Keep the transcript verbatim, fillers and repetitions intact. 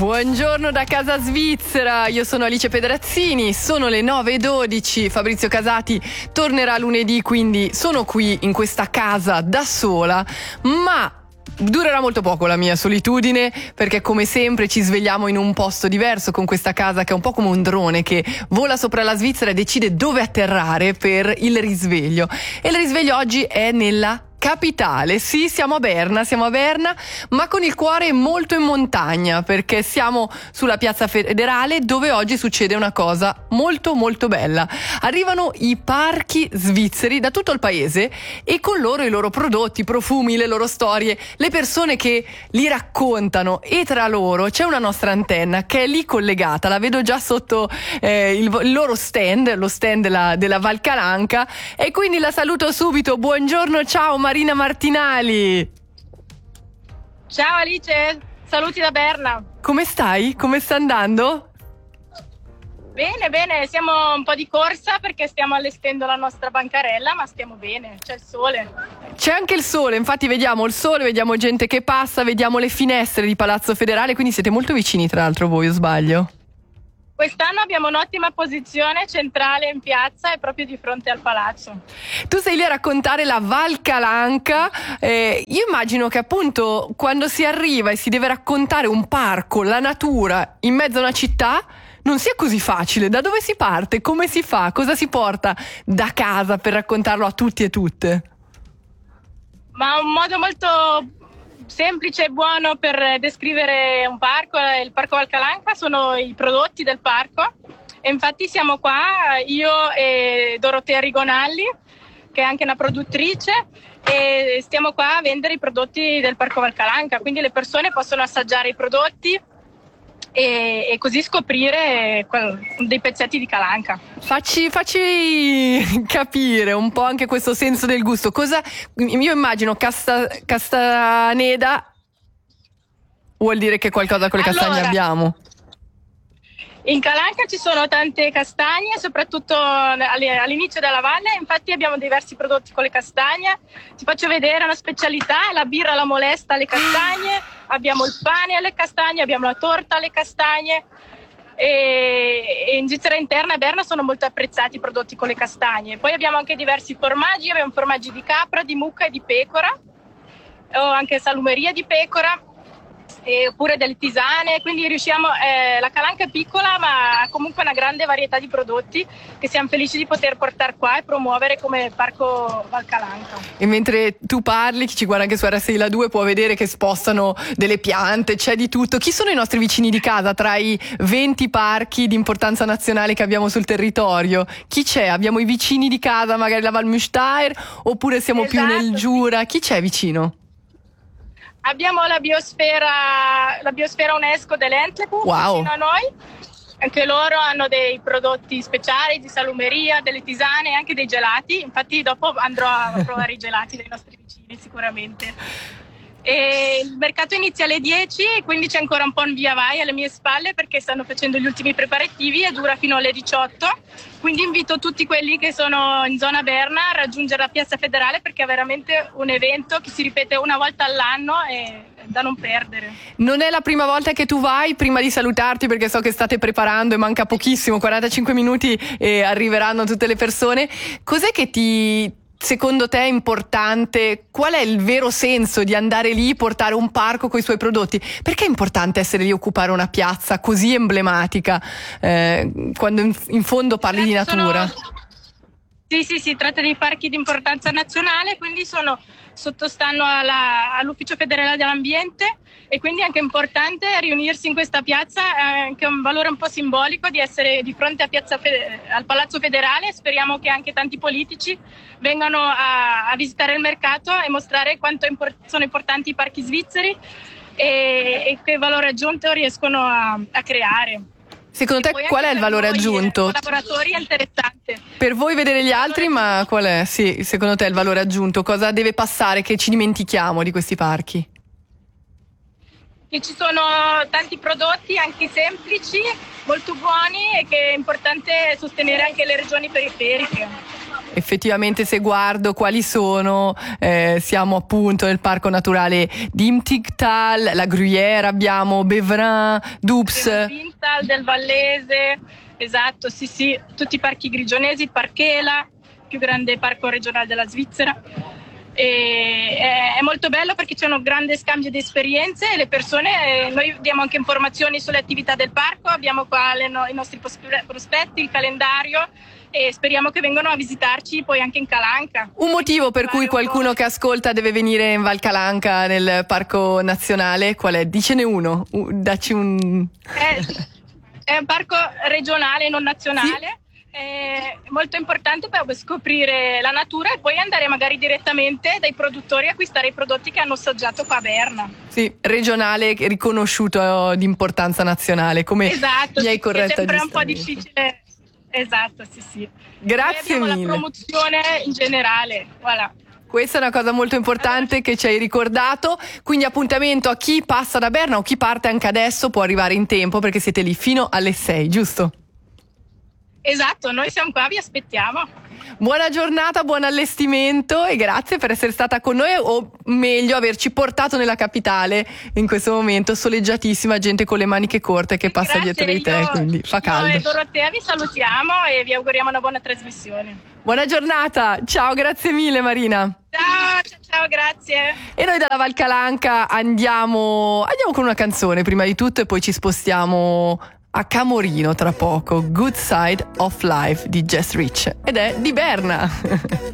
Buongiorno da casa svizzera, io sono Alice Pedrazzini, sono le nove e dodici, Fabrizio Casati tornerà lunedì, quindi sono qui in questa casa da sola, ma durerà molto poco la mia solitudine, perché come sempre ci svegliamo in un posto diverso con questa casa che è un po' come un drone che vola sopra la Svizzera e decide dove atterrare per il risveglio. E il risveglio oggi è nella capitale. Sì, siamo a Berna, siamo a Berna, ma con il cuore molto in montagna, perché siamo sulla Piazza Federale, dove oggi succede una cosa molto molto bella. Arrivano i parchi svizzeri da tutto il paese e con loro i loro prodotti, i profumi, le loro storie, le persone che li raccontano, e tra loro c'è una nostra antenna che è lì collegata, la vedo già sotto eh, il, il loro stand, lo stand della, della Valcalanca, e quindi la saluto subito. Buongiorno, ciao Marina Martinali. Ciao Alice, saluti da Berna. Come stai? Come sta andando? Bene, bene, siamo un po' di corsa perché stiamo allestendo la nostra bancarella, ma stiamo bene, c'è il sole. C'è anche il sole, infatti vediamo il sole, vediamo gente che passa, vediamo le finestre di Palazzo Federale, quindi siete molto vicini tra l'altro voi, o sbaglio? Quest'anno abbiamo un'ottima posizione centrale in piazza e proprio di fronte al palazzo. Tu sei lì a raccontare la Valcalanca, eh, io immagino che appunto quando si arriva e si deve raccontare un parco, la natura in mezzo a una città, non sia così facile. Da dove si parte? Come si fa? Cosa si porta da casa per raccontarlo a tutti e tutte? Ma un modo molto semplice e buono per descrivere un parco, il Parco Valcalanca, sono i prodotti del parco. E infatti siamo qua, io e Dorotea Rigonalli, che è anche una produttrice, e stiamo qua a vendere i prodotti del Parco Valcalanca, quindi le persone possono assaggiare i prodotti e, e così scoprire dei pezzetti di calanca. Facci, facci capire un po' anche questo senso del gusto. Cosa, io immagino casta, castaneda vuol dire che qualcosa con le allora, castagne abbiamo. In Calanca ci sono tante castagne, soprattutto all'inizio della valle, infatti abbiamo diversi prodotti con le castagne. Ti faccio vedere una specialità: la birra alla molesta alle castagne, abbiamo il pane alle castagne, abbiamo la torta alle castagne. E, e in Svizzera interna a Berna sono molto apprezzati i prodotti con le castagne. Poi abbiamo anche diversi formaggi, abbiamo formaggi di capra, di mucca e di pecora, o anche salumeria di pecora, e, oppure delle tisane, quindi riusciamo, eh, la Calanca è piccola ma ha comunque una grande varietà di prodotti che siamo felici di poter portare qua e promuovere come Parco Valcalanca. E mentre tu parli, chi ci guarda anche su R S I La due può vedere che spostano delle piante, c'è di tutto. Chi sono i nostri vicini di casa tra i venti parchi di importanza nazionale che abbiamo sul territorio? Chi c'è? Abbiamo i vicini di casa, magari la Val Müstair, oppure siamo Esatto, più nel Giura? Chi c'è vicino? Abbiamo la biosfera, la biosfera UNESCO dell'Entlebu, wow, vicino a noi. Anche loro hanno dei prodotti speciali di salumeria, delle tisane e anche dei gelati. Infatti dopo andrò a provare i gelati dei nostri vicini sicuramente. E il mercato inizia alle dieci, quindi c'è ancora un po' un via vai alle mie spalle perché stanno facendo gli ultimi preparativi e dura fino alle diciotto. Quindi invito tutti quelli che sono in zona Berna a raggiungere la Piazza Federale, perché è veramente un evento che si ripete una volta all'anno e da non perdere. Non è la prima volta che tu vai. Prima di salutarti, perché so che state preparando e manca pochissimo, quarantacinque minuti e arriveranno tutte le persone, cos'è che ti... secondo te è importante? Qual è il vero senso di andare lì, portare un parco con i suoi prodotti? Perché è importante essere lì, occupare una piazza così emblematica, eh, quando in, in fondo parli di natura? Sono... Sì, sì, si tratta di parchi di importanza nazionale, quindi sono, sottostanno alla, all'Ufficio Federale dell'Ambiente, e quindi è anche importante riunirsi in questa piazza, eh, che ha un valore un po' simbolico di essere di fronte a piazza Fe- al Palazzo Federale. Speriamo che anche tanti politici vengano a, a visitare il mercato e mostrare quanto import- sono importanti i parchi svizzeri e, e che valore aggiunto riescono a, a creare. Secondo te qual è il valore aggiunto? Per i collaboratori è interessante. Per voi vedere gli altri, ma qual è? Sì, secondo te il valore aggiunto? Cosa deve passare che ci dimentichiamo di questi parchi? Che ci sono tanti prodotti anche semplici, molto buoni, e che è importante sostenere anche le regioni periferiche. effettivamente se guardo quali sono, eh, siamo appunto nel parco naturale di Imtigtal, la Gruyère, abbiamo Bevrin, Doubs. Imtigtal, del Vallese, esatto, sì sì, tutti i parchi grigionesi, il Parchela, più grande parco regionale della Svizzera. E è molto bello perché c'è un grande scambio di esperienze e le persone, noi diamo anche informazioni sulle attività del parco, abbiamo qua le no, i nostri prospetti, il calendario e speriamo che vengano a visitarci poi anche in Calanca. Un motivo per cui qualcuno che ascolta deve venire in Val Calanca nel parco nazionale, qual è? Dicene uno, uh, dacci un... È, è un parco regionale, non nazionale. Sì. È molto importante per scoprire la natura e poi andare magari direttamente dai produttori a acquistare i prodotti che hanno assaggiato qua a Berna. Sì, regionale riconosciuto di importanza nazionale, come esatto, mi hai sì, corretto. È sempre un po' difficile. Esatto, sì, sì. Grazie mille. mille. La promozione in generale, voilà. Questa è una cosa molto importante che ci hai ricordato, quindi appuntamento a chi passa da Berna o chi parte anche adesso può arrivare in tempo perché siete lì fino alle sei, giusto? Esatto, noi siamo qua, vi aspettiamo. Buona giornata, buon allestimento e grazie per essere stata con noi, o meglio averci portato nella capitale in questo momento soleggiatissima, gente con le maniche corte che passa grazie, dietro di te, io, quindi fa caldo. Noi e Dorotea vi salutiamo e vi auguriamo una buona trasmissione. Buona giornata, ciao, grazie mille Marina. Ciao, ciao, ciao, grazie. E noi dalla Val Calanca andiamo, andiamo con una canzone prima di tutto e poi ci spostiamo a Camorino tra poco. Good Side of Life di Jess Rich ed è di Berna.